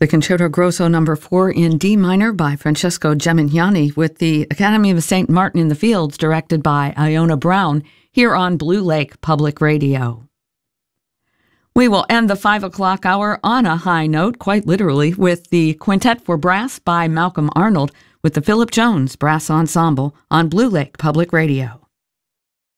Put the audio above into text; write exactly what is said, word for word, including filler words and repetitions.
The Concerto Grosso number four in D minor by Francesco Gemignani with the Academy of Saint Martin in the Fields directed by Iona Brown here on Blue Lake Public Radio. We will end the five o'clock hour on a high note, quite literally, with the Quintet for Brass by Malcolm Arnold with the Philip Jones Brass Ensemble on Blue Lake Public Radio.